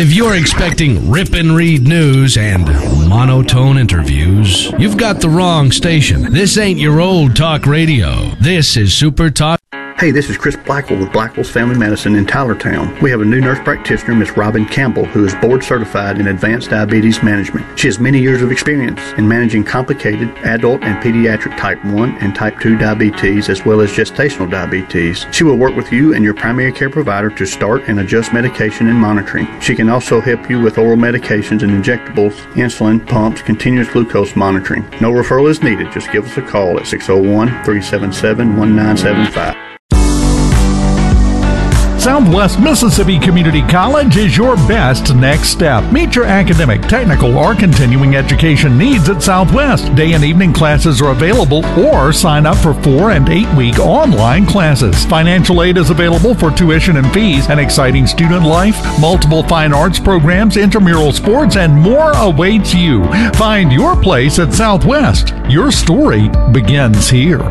If you're expecting rip and read news and monotone interviews, you've got the wrong station. This ain't your old talk radio. This is Super Talk. Hey, this is Chris Blackwell with Blackwell's Family Medicine in Tylertown. We have a new nurse practitioner, Miss Robin Campbell, who is board certified in advanced diabetes management. She has many years of experience in managing complicated adult and pediatric type 1 and type 2 diabetes, as well as gestational diabetes. She will work with you and your primary care provider to start and adjust medication and monitoring. She can also help you with oral medications and injectables, insulin, pumps, continuous glucose monitoring. No referral is needed. Just give us a call at 601-377-1975. Southwest Mississippi Community College is your best next step. Meet your academic, technical, or continuing education needs at Southwest. Day and evening classes are available, or sign up for 4- and 8-week online classes. Financial aid is available for tuition and fees, an exciting student life, multiple fine arts programs, intramural sports, and more awaits you. Find your place at Southwest. Your story begins here.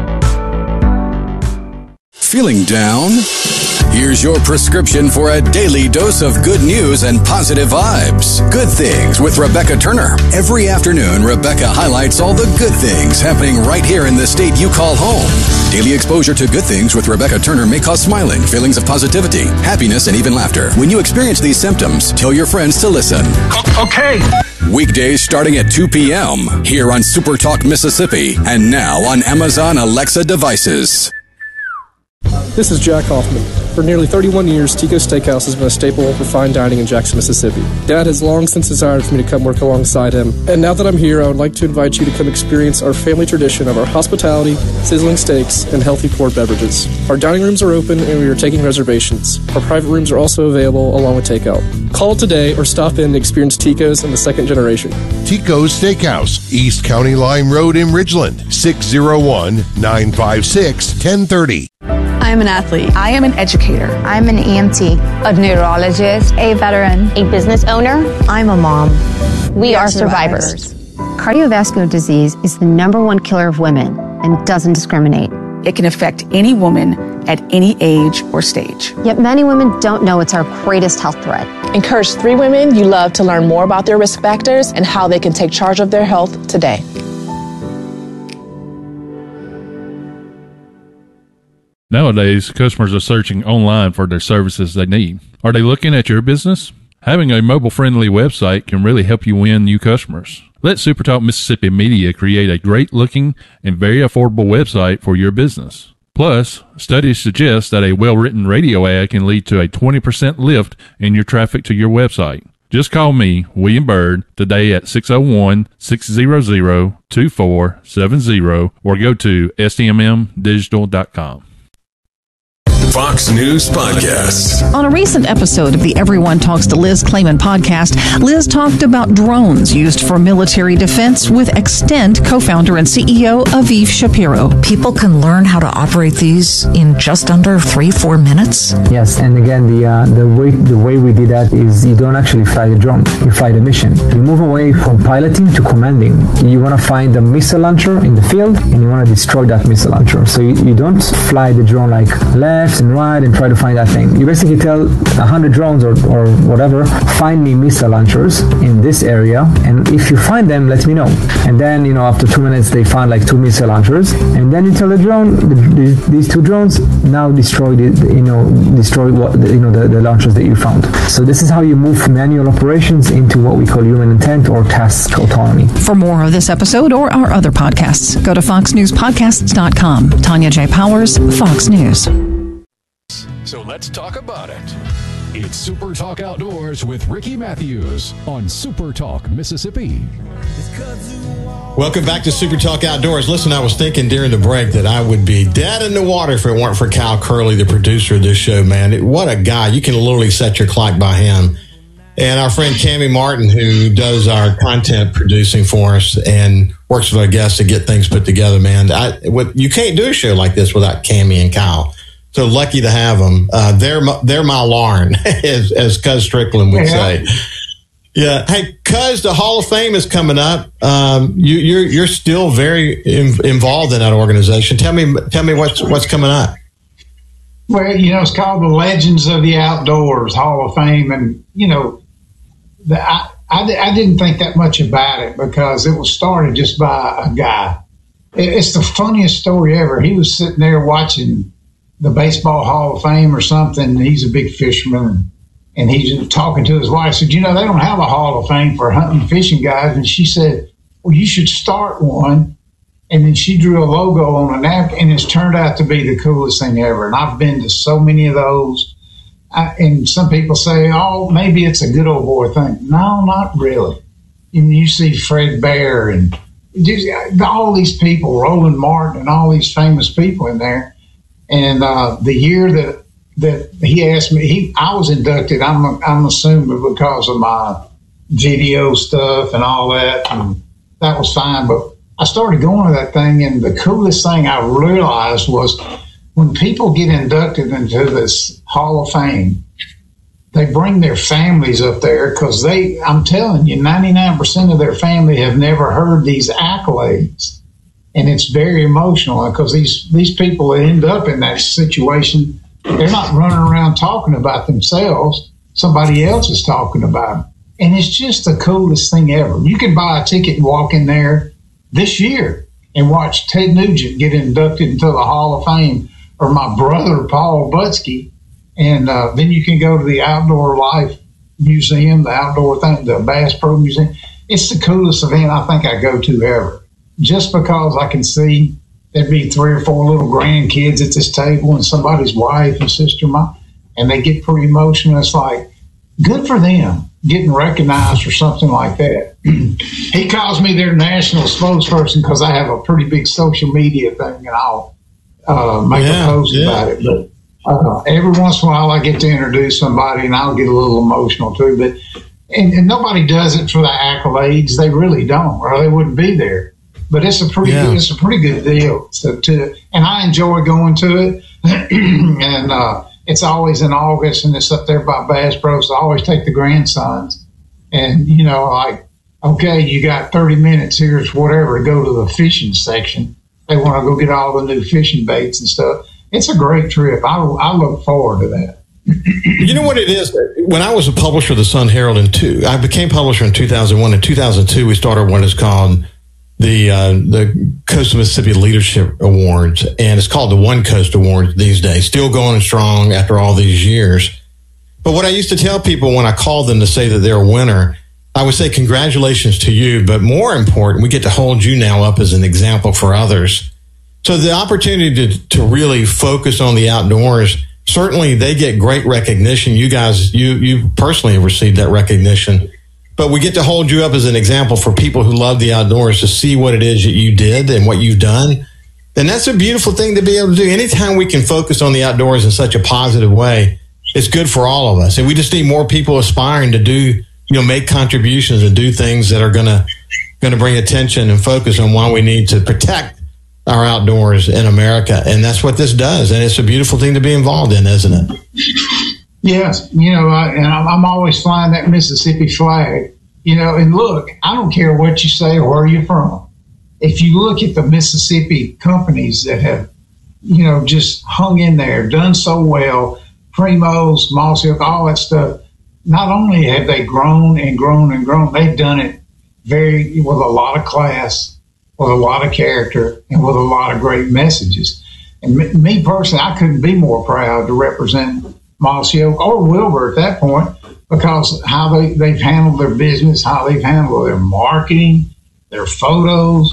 Feeling down? Here's your prescription for a daily dose of good news and positive vibes. Good Things with Rebecca Turner. Every afternoon, Rebecca highlights all the good things happening right here in the state you call home. Daily exposure to Good Things with Rebecca Turner may cause smiling, feelings of positivity, happiness, and even laughter. When you experience these symptoms, tell your friends to listen. Okay. Weekdays starting at 2 p.m. here on Super Talk Mississippi, and now on Amazon Alexa devices. This is Jack Hoffman. For nearly 31 years, Tico's Steakhouse has been a staple for fine dining in Jackson, Mississippi. Dad has long since desired for me to come work alongside him, and now that I'm here, I would like to invite you to come experience our family tradition of our hospitality, sizzling steaks, and healthy poured beverages. Our dining rooms are open, and we are taking reservations. Our private rooms are also available, along with takeout. Call today or stop in to experience Tico's in the second generation. Tico's Steakhouse, East County Line Road in Ridgeland, 601-956-1030. I am an athlete. I am an educator. I'm an EMT. A neurologist. A veteran. A business owner. I'm a mom. We are survivors. Cardiovascular disease is the #1 killer of women and doesn't discriminate. It can affect any woman at any age or stage. Yet many women don't know it's our greatest health threat. Encourage 3 women you love to learn more about their risk factors and how they can take charge of their health today. Nowadays, customers are searching online for their services they need. Are they looking at your business? Having a mobile-friendly website can really help you win new customers. Let SuperTalk Mississippi Media create a great-looking and very affordable website for your business. Plus, studies suggest that a well-written radio ad can lead to a 20% lift in your traffic to your website. Just call me, William Byrd, today at 601-600-2470 or go to stmmdigital.com. Fox News Podcasts. On a recent episode of the Everyone Talks to Liz Clayman podcast, Liz talked about drones used for military defense with Extend co-founder and CEO Aviv Shapiro. People can learn how to operate these in just under 3-4 minutes? Yes, and again, the way we did that is you don't actually fly the drone, you fly the mission. You move away from piloting to commanding. You want to find a missile launcher in the field, and you want to destroy that missile launcher. So you don't fly the drone like left and right and try to find that thing. You basically tell 100 drones or whatever, find me missile launchers in this area, and if you find them, let me know. And then, after 2 minutes, they found like 2 missile launchers, and then you tell the drone, these 2 drones now destroy the launchers that you found. So this is how you move manual operations into what we call human intent or task autonomy. For more of this episode or our other podcasts, go to foxnewspodcasts.com. Tanya J. Powers, Fox News. So let's talk about it. It's Super Talk Outdoors with Ricky Matthews on Super Talk Mississippi. Welcome back to Super Talk Outdoors. Listen, I was thinking during the break that I would be dead in the water if it weren't for Kyle Curley, the producer of this show, man. What a guy. You can literally set your clock by him. And our friend Cammie Martin, who does our content producing for us and works with our guests to get things put together, man. You can't do a show like this without Cammie and Kyle. So lucky to have them. They're my Lauren, as Cuz Strickland would say. Yeah. Hey, Cuz, the Hall of Fame is coming up. You're still very involved in that organization. Tell me what's coming up. Well, it's called the Legends of the Outdoors Hall of Fame, and I didn't think that much about it because it was started just by a guy. It's the funniest story ever. He was sitting there watching the Baseball Hall of Fame or something. He's a big fisherman, and he's talking to his wife. Said, they don't have a Hall of Fame for hunting and fishing guys. And she said, well, you should start one. And then she drew a logo on a napkin, and it's turned out to be the coolest thing ever. And I've been to so many of those. And some people say, oh, maybe it's a good old boy thing. No, not really. You see Fred Bear and all these people, Roland Martin and all these famous people in there. And the year that he asked me, I was inducted, I'm assuming because of my video stuff and all that, and that was fine. But I started going to that thing, and the coolest thing I realized was when people get inducted into this Hall of Fame, they bring their families up there because I'm telling you, 99% of their family have never heard these accolades. And it's very emotional because these people that end up in that situation, they're not running around talking about themselves. Somebody else is talking about them. And it's just the coolest thing ever. You can buy a ticket and walk in there this year and watch Ted Nugent get inducted into the Hall of Fame, or my brother, Paul Butsky. And then you can go to the Outdoor Life Museum, the outdoor thing, the Bass Pro Museum. It's the coolest event I think I go to ever. Just because I can see there'd be 3 or 4 little grandkids at this table and somebody's wife and sister, and they get pretty emotional. It's like, good for them getting recognized for something like that. He calls me their national spokesperson because I have a pretty big social media thing, and I'll make a post about it. But every once in a while I get to introduce somebody, and I'll get a little emotional too. But and nobody does it for the accolades. They really don't, or they wouldn't be there. But it's a pretty good deal. And I enjoy going to it. And it's always in August, and it's up there by Bass Pro. So I always take the grandsons. And, okay, you got 30 minutes, here's whatever, to go to the fishing section. They want to go get all the new fishing baits and stuff. It's a great trip. I look forward to that. You know what it is? When I was a publisher of the Sun Herald I became publisher in 2001. In 2002, we started what is called the Coast of Mississippi Leadership Awards, and it's called the One Coast Awards these days, still going strong after all these years. But what I used to tell people when I called them to say that they're a winner, I would say congratulations to you, but more important, we get to hold you now up as an example for others. So the opportunity to really focus on the outdoors, certainly they get great recognition. You guys, you personally have received that recognition. But we get to hold you up as an example for people who love the outdoors to see what it is that you did and what you've done. And that's a beautiful thing to be able to do. Anytime we can focus on the outdoors in such a positive way, it's good for all of us. And we just need more people aspiring to do, make contributions and do things that are going to bring attention and focus on why we need to protect our outdoors in America. And that's what this does. And it's a beautiful thing to be involved in, isn't it? Yes, and I'm always flying that Mississippi flag, and look, I don't care what you say or where you're from. If you look at the Mississippi companies that have, just hung in there, done so well, Primos, Moss Oak, all that stuff, not only have they grown and grown and grown, they've done it with a lot of class, with a lot of character, and with a lot of great messages. And me personally, I couldn't be more proud to represent Moss Oak or Wilbur at that point, because how they've handled their business, how they've handled their marketing, their photos.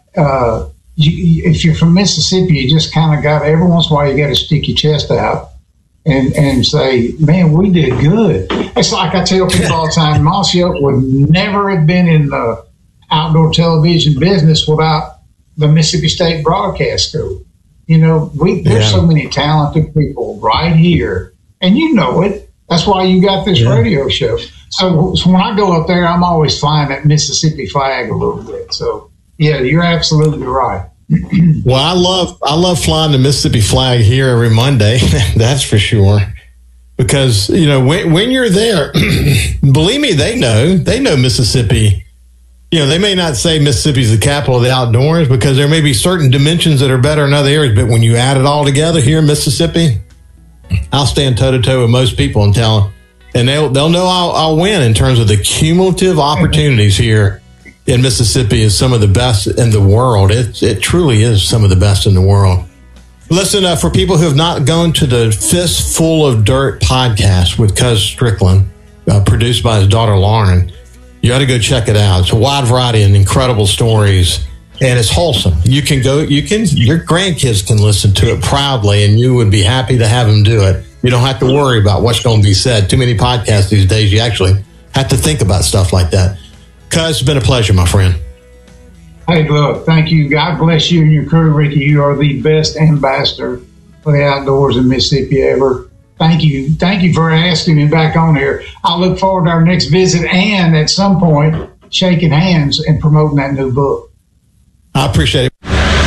If you're from Mississippi, you just kind of got, every once in a while, you got to stick your chest out and say, man, we did good. It's like I tell people all the time, Moss Oak would never have been in the outdoor television business without the Mississippi State Broadcast School. There's so many talented people right here. And you know it. That's why you got this radio show. So when I go up there, I'm always flying that Mississippi flag a little bit. So, yeah, you're absolutely right. Well, I love flying the Mississippi flag here every Monday. That's for sure. Because, when you're there, believe me, they know Mississippi. They may not say Mississippi's the capital of the outdoors because there may be certain dimensions that are better in other areas. But when you add it all together here in Mississippi, I'll stand toe-to-toe with most people and and they'll know I'll win in terms of the cumulative opportunities here in Mississippi is some of the best in the world. It truly is some of the best in the world. Listen, for people who have not gone to the Fistful of Dirt podcast with Cuz Strickland, produced by his daughter Lauren, you got to go check it out. It's a wide variety of incredible stories, and it's wholesome. Your grandkids can listen to it proudly, and you would be happy to have them do it. You don't have to worry about what's going to be said. Too many podcasts these days, you actually have to think about stuff like that. Cuz, it's been a pleasure, my friend. Hey, look, thank you. God bless you and your crew, Ricky. You are the best ambassador for the outdoors in Mississippi ever. Thank you. Thank you for asking me back on here. I look forward to our next visit and at some point shaking hands and promoting that new book. I appreciate it.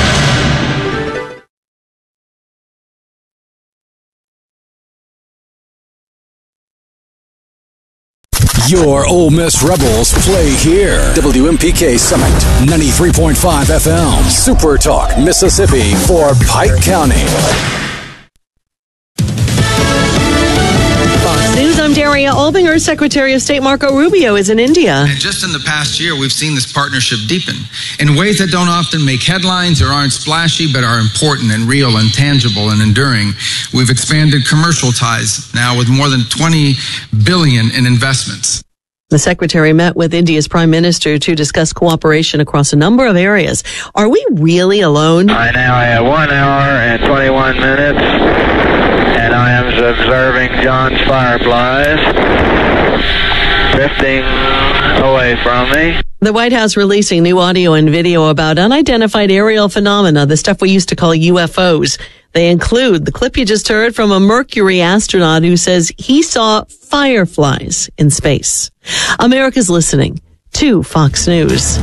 Your Ole Miss Rebels play here. WMPK Summit, 93.5 FM. Super Talk, Mississippi for Pike County. Fox News, I'm Daria Albinger. Secretary of State Marco Rubio is in India. And just in the past year, we've seen this partnership deepen in ways that don't often make headlines or aren't splashy, but are important and real and tangible and enduring. We've expanded commercial ties now with more than $20 billion in investments. The secretary met with India's prime minister to discuss cooperation across a number of areas. Are we really alone? I now have 1 hour and 21 minutes, and I am observing John's fireflies drifting away from me. The White House releasing new audio and video about unidentified aerial phenomena, the stuff we used to call UFOs. They include the clip you just heard from a Mercury astronaut who says he saw fireflies in space. America's listening to Fox News.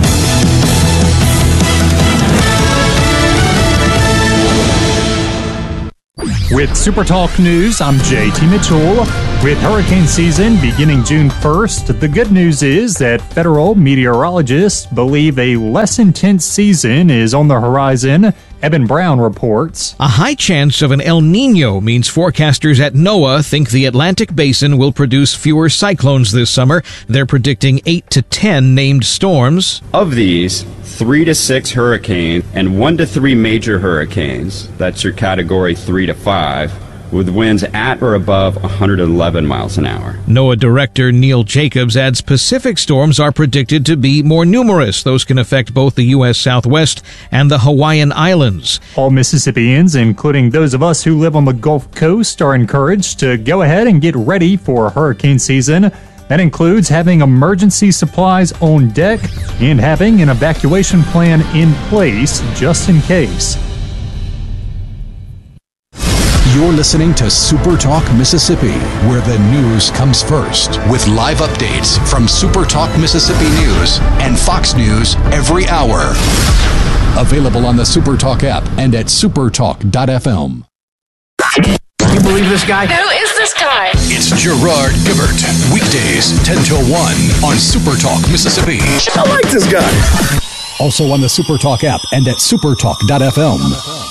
With Super Talk News, I'm JT Mitchell. With hurricane season beginning June 1st, the good news is that federal meteorologists believe a less intense season is on the horizon. Eben Brown reports. A high chance of an El Nino means forecasters at NOAA think the Atlantic Basin will produce fewer cyclones this summer. They're predicting 8 to 10 named storms. Of these, 3 to 6 hurricanes and 1 to 3 major hurricanes, that's your category 3 to 5, with winds at or above 111 miles an hour. NOAA Director Neil Jacobs adds Pacific storms are predicted to be more numerous. Those can affect both the U.S. Southwest and the Hawaiian Islands. All Mississippians, including those of us who live on the Gulf Coast, are encouraged to go ahead and get ready for hurricane season. That includes having emergency supplies on deck and having an evacuation plan in place just in case. You're listening to Super Talk Mississippi, where the news comes first, with live updates from Super Talk Mississippi News and Fox News every hour. Available on the Super Talk app and at supertalk.fm. You believe this guy? Who is this guy? It's Gerard Gibert, weekdays 10 till 1 on Super Talk Mississippi. I like this guy. Also on the Super Talk app and at supertalk.fm.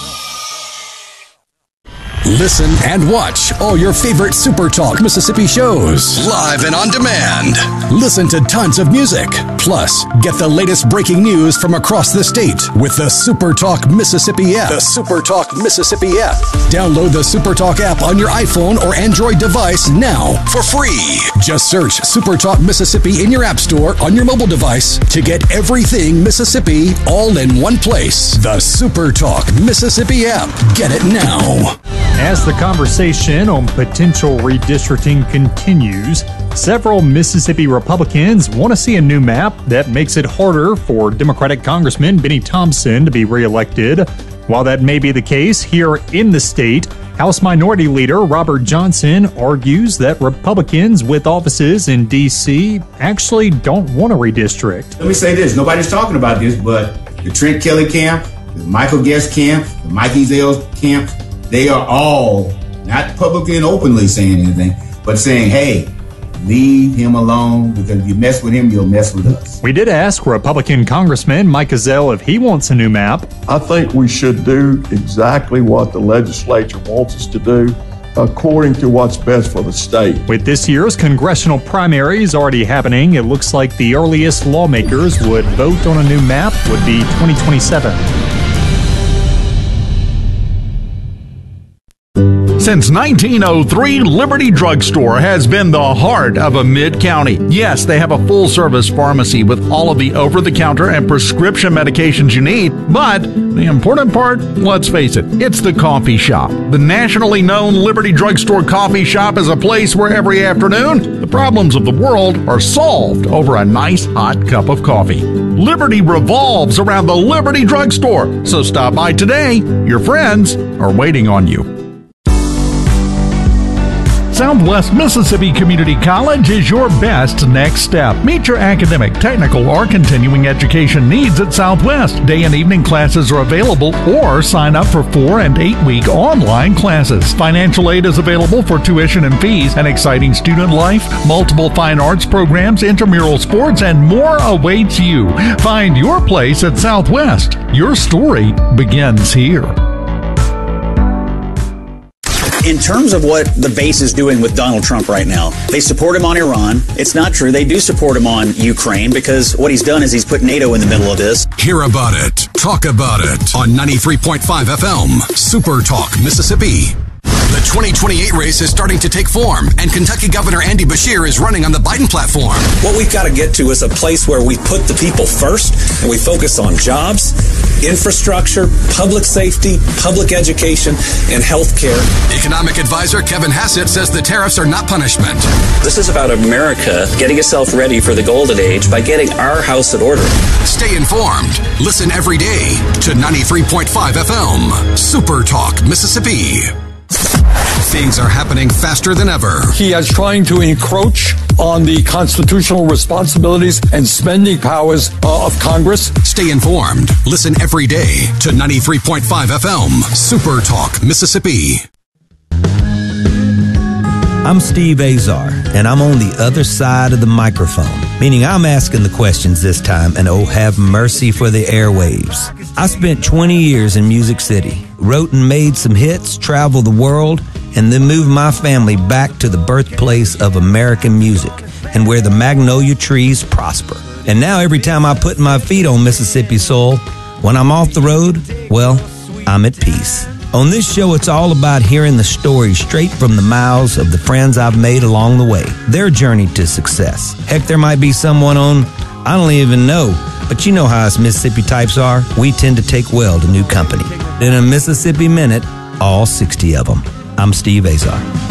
Listen and watch all your favorite Super Talk Mississippi shows live and on demand. Listen to tons of music. Plus, get the latest breaking news from across the state with the Super Talk Mississippi app. The Super Talk Mississippi app. Download the Super Talk app on your iPhone or Android device now for free. Just search Super Talk Mississippi in your app store on your mobile device to get everything Mississippi all in one place. The Super Talk Mississippi app. Get it now. As the conversation on potential redistricting continues, several Mississippi Republicans want to see a new map that makes it harder for Democratic Congressman Benny Thompson to be reelected. While that may be the case here in the state, House Minority Leader Robert Johnson argues that Republicans with offices in D.C. actually don't want to redistrict. Let me say this. Nobody's talking about this, but the Trent Kelly camp, the Michael Guest camp, the Mike Ezell camp, they are all not publicly and openly saying anything, but saying, hey, leave him alone, because if you mess with him, you'll mess with us. We did ask Republican Congressman Mike Ezell if he wants a new map. I think we should do exactly what the legislature wants us to do, according to what's best for the state. With this year's congressional primaries already happening, it looks like the earliest lawmakers would vote on a new map would be 2027. Since 1903, Liberty Drugstore has been the heart of a mid-county. Yes, they have a full-service pharmacy with all of the over-the-counter and prescription medications you need. But the important part, let's face it, it's the coffee shop. The nationally known Liberty Drugstore coffee shop is a place where every afternoon, the problems of the world are solved over a nice hot cup of coffee. Liberty revolves around the Liberty Drugstore. So stop by today. Your friends are waiting on you. Southwest Mississippi Community College is your best next step. Meet your academic, technical, or continuing education needs at Southwest. Day and evening classes are available, or sign up for 4- and 8-week online classes. Financial aid is available for tuition and fees, an exciting student life, multiple fine arts programs, intramural sports, and more awaits you. Find your place at Southwest. Your story begins here. In terms of what the base is doing with Donald Trump right now, they support him on Iran. It's not true. They do support him on Ukraine because what he's done is he's put NATO in the middle of this. Hear about it. Talk about it on 93.5 FM. Super Talk, Mississippi. The 2028 race is starting to take form, and Kentucky Governor Andy Beshear is running on the Biden platform. What we've got to get to is a place where we put the people first and we focus on jobs, infrastructure, public safety, public education, and health care. Economic advisor Kevin Hassett says the tariffs are not punishment. This is about America getting itself ready for the golden age by getting our house in order. Stay informed. Listen every day to 93.5 FM. Super Talk, Mississippi. Things are happening faster than ever. He is trying to encroach on the constitutional responsibilities and spending powers of Congress. Stay informed. Listen every day to 93.5 FM. Super Talk, Mississippi. I'm Steve Azar, and I'm on the other side of the microphone, meaning I'm asking the questions this time, and oh, have mercy for the airwaves. I spent 20 years in Music City, wrote and made some hits, traveled the world, and then moved my family back to the birthplace of American music and where the magnolia trees prosper. And now every time I put my feet on Mississippi soil, when I'm off the road, well, I'm at peace. On this show, it's all about hearing the stories straight from the mouths of the friends I've made along the way, their journey to success. Heck, there might be someone on, I don't even know, but you know how us Mississippi types are. We tend to take well to new company. In a Mississippi Minute, all 60 of them. I'm Steve Azar.